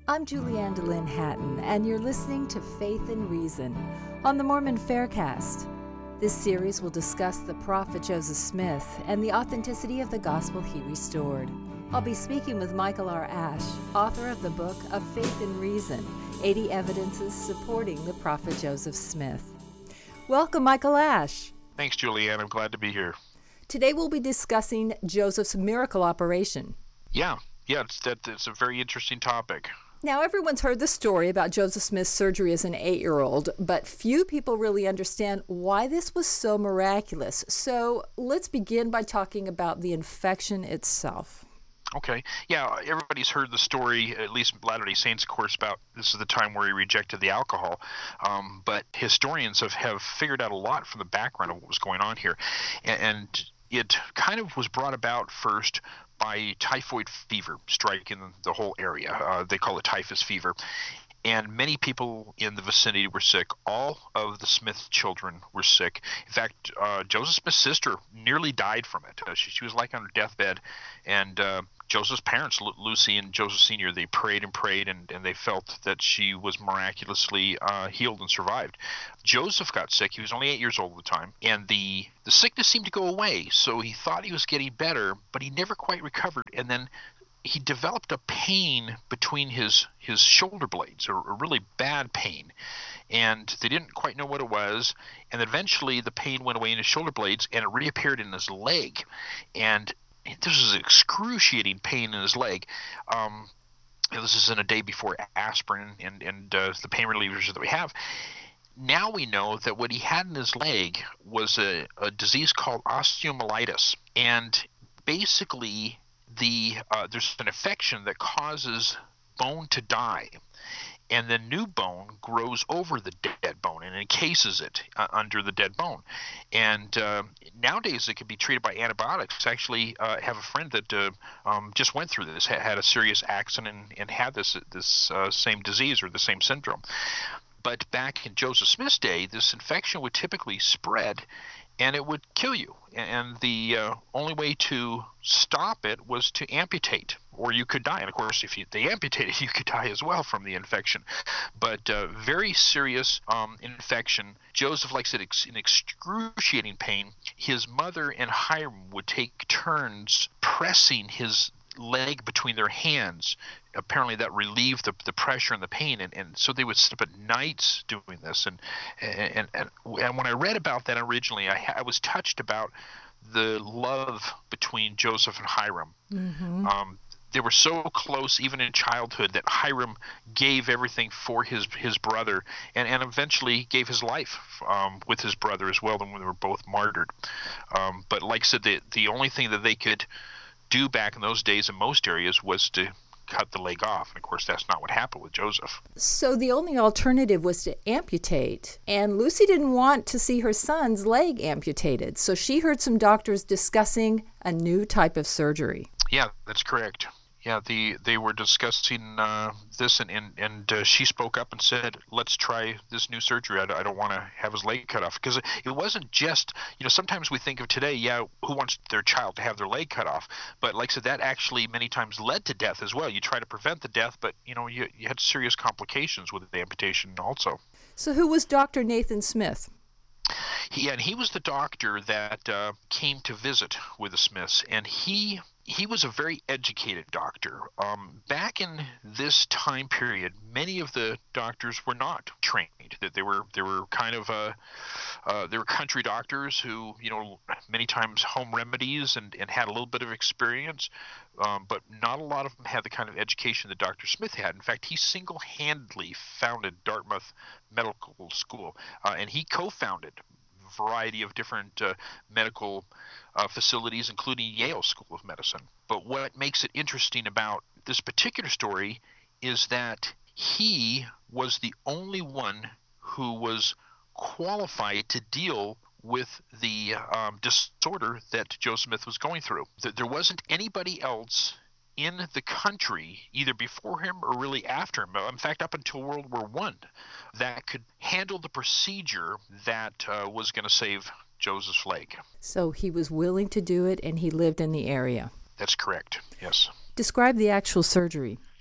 I'm Julianne DeLynn Hatton, and you're listening to Faith and Reason on the Mormon Faircast. This series will discuss the prophet Joseph Smith and the authenticity of the gospel he restored. I'll be speaking with Michael R. Ash, author of the book of Faith and Reason, 80 Evidences Supporting the Prophet Joseph Smith. Welcome, Michael Ash. Thanks, Julianne. I'm glad to be here. Today we'll be discussing Joseph's miracle operation. Yeah, it's a very interesting topic. Now, everyone's heard the story about Joseph Smith's surgery as an 8-year-old, but few people really understand why this was so miraculous. So let's begin by talking about the infection itself. Okay. Yeah, everybody's heard the story, at least Latter-day Saints, of course, about this is the time where he rejected the alcohol. But historians have figured out a lot from the background of what was going on here. And it kind of was brought about first by typhoid fever striking the whole area. They call it typhus fever. And many people in the vicinity were sick. All of the Smith children were sick. In fact, Joseph Smith's sister nearly died from it. She was like on her deathbed. And Joseph's parents, Lucy and Joseph Sr., they prayed and they felt that she was miraculously healed and survived. Joseph got sick. He was only 8 years old at the time. And the sickness seemed to go away. So he thought he was getting better, but he never quite recovered. And then he developed a pain between his shoulder blades, a really bad pain, and they didn't quite know what it was. And eventually the pain went away in his shoulder blades, and it reappeared in his leg. And this was excruciating pain in his leg. This is in a day before aspirin and the pain relievers that we have. Now we know that what he had in his leg was a disease called osteomyelitis, and basically there's an infection that causes bone to die, and the new bone grows over the dead bone and encases it under the dead bone. And nowadays it can be treated by antibiotics. I actually have a friend that just went through this, had a serious accident and had this same disease or the same syndrome. But back in Joseph Smith's day, this infection would typically spread and it would kill you. And the only way to stop it was to amputate, or you could die. And of course, if they amputated, you could die as well from the infection. But very serious infection. Joseph, like I said, in excruciating pain. His mother and Hiram would take turns pressing his leg between their hands. Apparently that relieved the pressure and the pain, and so they would sit up at nights doing this. And when I read about that originally, I was touched about the love between Joseph and Hiram. Mm-hmm. They were so close even in childhood that Hiram gave everything for his brother, and eventually gave his life with his brother as well when they were both martyred. But like I said, the only thing that they could do back in those days in most areas was to cut the leg off. And of course, that's not what happened with Joseph. So the only alternative was to amputate. And Lucy didn't want to see her son's leg amputated. So she heard some doctors discussing a new type of surgery. Yeah, that's correct. Yeah, they were discussing this, and she spoke up and said, let's try this new surgery. I don't want to have his leg cut off. Because it wasn't just, sometimes we think of today, who wants their child to have their leg cut off? But like I said, that actually many times led to death as well. You try to prevent the death, but, you had serious complications with the amputation also. So who was Dr. Nathan Smith? He was the doctor that came to visit with the Smiths, and he was a very educated doctor. Back in this time period, many of the doctors were not trained. That they were kind of they were country doctors who many times home remedies and had a little bit of experience, but not a lot of them had the kind of education that Dr. Smith had. In fact, he single-handedly founded Dartmouth Medical School, and he co-founded a variety of different medical facilities, including Yale School of Medicine. But what makes it interesting about this particular story is that he was the only one who was qualified to deal with the disorder that Joseph Smith was going through. There wasn't anybody else in the country, either before him or really after him, in fact up until World War I, that could handle the procedure that was going to save Joseph's leg. So he was willing to do it, and he lived in the area. That's correct, yes. Describe the actual surgery.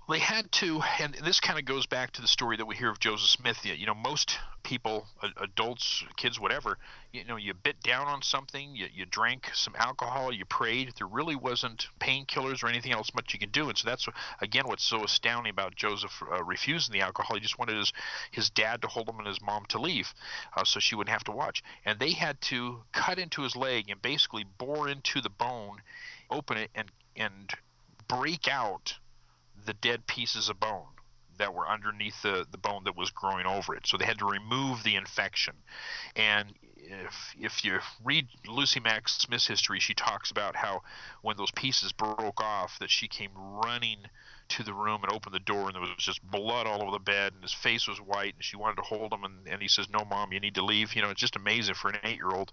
They had to, and this kind of goes back to the story that we hear of Joseph Smith. Most people, adults, kids, whatever, you bit down on something, you drank some alcohol, you prayed. There really wasn't painkillers or anything else much you could do. And so that's, again, what's so astounding about Joseph refusing the alcohol. He just wanted his dad to hold him and his mom to leave so she wouldn't have to watch. And they had to cut into his leg and basically bore into the bone, open it, and break out the dead pieces of bone that were underneath the bone that was growing over it. So they had to remove the infection. And if you read Lucy Mack Smith's history, she talks about how when those pieces broke off, that she came running to the room and opened the door, and there was just blood all over the bed, and his face was white, and she wanted to hold him, and he says, "No, Mom, you need to leave." It's just amazing for an 8-year-old.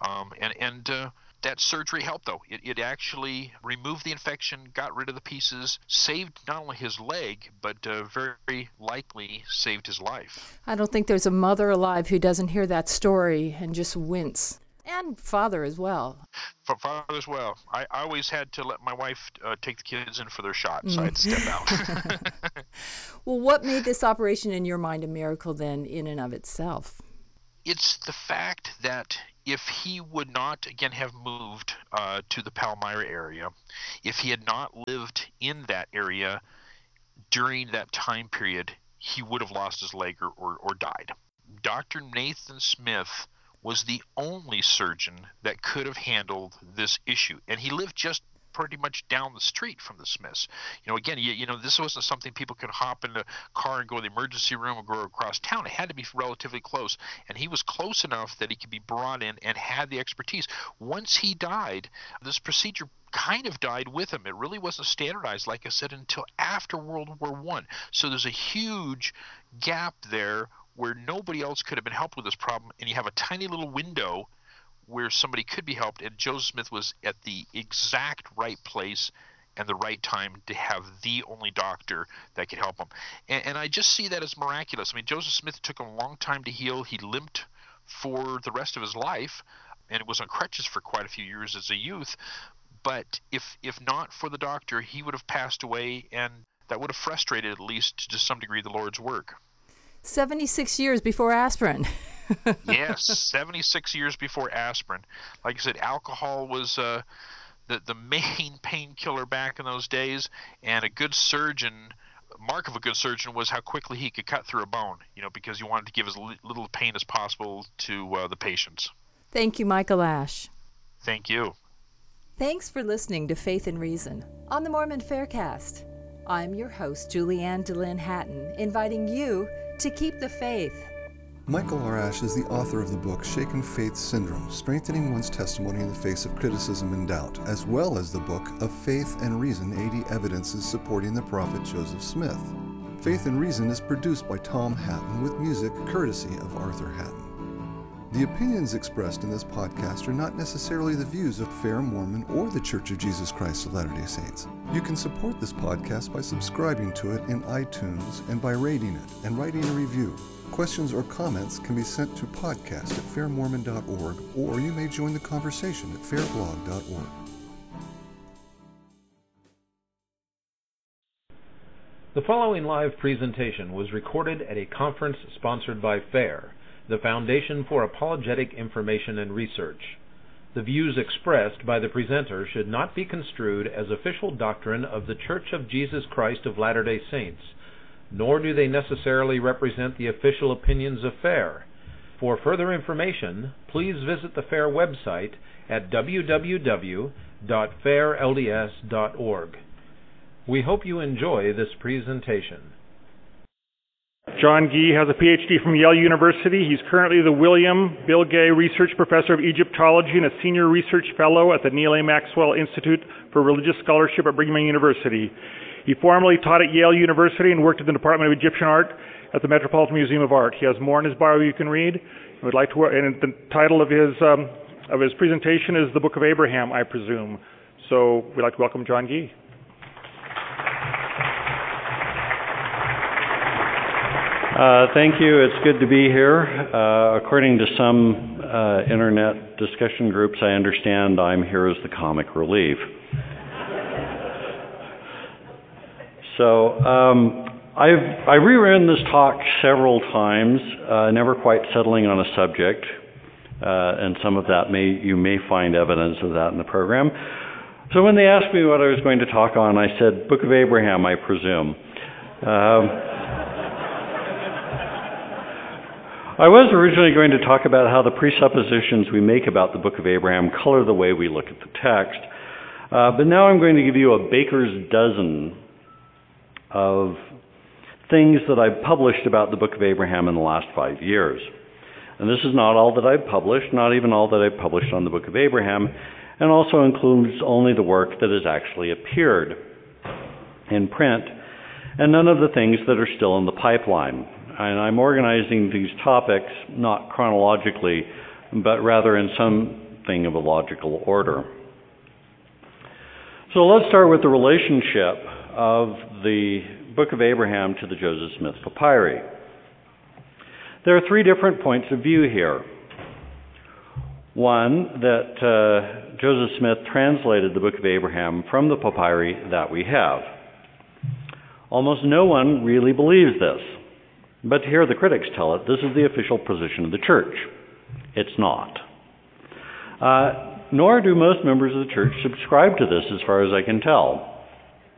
That surgery helped, though. It actually removed the infection, got rid of the pieces, saved not only his leg, but very likely saved his life. I don't think there's a mother alive who doesn't hear that story and just wince. And father as well. Father as well. I always had to let my wife take the kids in for their shot, so I had to step out. Well, what made this operation in your mind a miracle then in and of itself? It's the fact that if he would not, again, have moved to the Palmyra area, if he had not lived in that area during that time period, he would have lost his leg or died. Dr. Nathan Smith was the only surgeon that could have handled this issue, and he lived just pretty much down the street from the Smiths. Again, this wasn't something people could hop in a car and go to the emergency room or go across town. It had to be relatively close, and he was close enough that he could be brought in and had the expertise. Once he died, this procedure kind of died with him. It really wasn't standardized, like I said, until after World War I. So there's a huge gap there where nobody else could have been helped with this problem, and you have a tiny little window where somebody could be helped, and Joseph Smith was at the exact right place and the right time to have the only doctor that could help him. And I just see that as miraculous. I mean, Joseph Smith took him a long time to heal. He limped for the rest of his life, and it was on crutches for quite a few years as a youth. But if not for the doctor, he would have passed away, and that would have frustrated, at least to some degree, the Lord's work. 76 years before aspirin. Yes, 76 years before aspirin. Like I said, alcohol was the main painkiller back in those days, and a good surgeon, mark of a good surgeon was how quickly he could cut through a bone, because you wanted to give as little pain as possible to the patients. Thank you, Michael Ash. Thank you. Thanks for listening to Faith and Reason on the Mormon Faircast. I'm your host, Julianne DeLynn Hatton, inviting you to keep the faith. Michael R. Ash is the author of the book Shaken Faith Syndrome, Strengthening One's Testimony in the Face of Criticism and Doubt, as well as the book Of Faith and Reason, 80 Evidences Supporting the Prophet Joseph Smith. Faith and Reason is produced by Tom Hatton with music courtesy of Arthur Hatton. The opinions expressed in this podcast are not necessarily the views of Fair Mormon or the Church of Jesus Christ of Latter-day Saints. You can support this podcast by subscribing to it in iTunes and by rating it and writing a review. Questions or comments can be sent to podcast@fairmormon.org, or you may join the conversation at fairblog.org. The following live presentation was recorded at a conference sponsored by FAIR, the Foundation for Apologetic Information and Research. The views expressed by the presenter should not be construed as official doctrine of the Church of Jesus Christ of Latter-day Saints, nor do they necessarily represent the official opinions of FAIR. For further information, please visit the FAIR website at www.fairlds.org. We hope you enjoy this presentation. John Gee has a PhD from Yale University. He's currently the William Bill Gay Research Professor of Egyptology and a Senior Research Fellow at the Neal A. Maxwell Institute for Religious Scholarship at Brigham Young University. He formerly taught at Yale University and worked at the Department of Egyptian Art at the Metropolitan Museum of Art. He has more in his bio you can read. And the title of his presentation is The Book of Abraham, I presume. So we'd like to welcome John Gee. Thank you. It's good to be here. According to some internet discussion groups, I understand I'm here as the comic relief. So I've rewritten this talk several times, never quite settling on a subject, and some of that you may find evidence of that in the program. So when they asked me what I was going to talk on, I said, Book of Abraham, I presume. I was originally going to talk about how the presuppositions we make about the Book of Abraham color the way we look at the text, but now I'm going to give you a baker's dozen of things that I've published about the Book of Abraham in the last 5 years. And this is not all that I've published, not even all that I've published on the Book of Abraham, and also includes only the work that has actually appeared in print, and none of the things that are still in the pipeline. And I'm organizing these topics not chronologically, but rather in something of a logical order. So let's start with the relationship of the Book of Abraham to the Joseph Smith Papyri. There are three different points of view here. One, that Joseph Smith translated the Book of Abraham from the papyri that we have. Almost no one really believes this. But here the critics tell it, this is the official position of the church. It's not. Nor do most members of the church subscribe to this, as far as I can tell.